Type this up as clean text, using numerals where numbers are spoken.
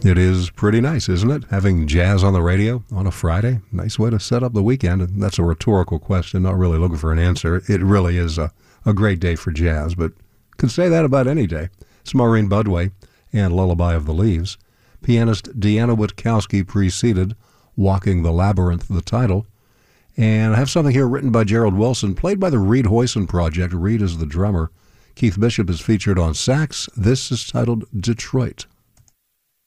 It is pretty nice, isn't it? Having jazz on the radio on a Friday. Nice way to set up the weekend. And that's a rhetorical question, not really looking for an answer. It really is a great day for jazz, but could say that about any day. It's Maureen Budway and Lullaby of the Leaves. Pianist Deanna Witkowski preceded Walking the Labyrinth, the title. And I have something here written by Gerald Wilson, played by the Reed Hoyson Project. Reed is the drummer. Keith Bishop is featured on sax. This is titled Detroit.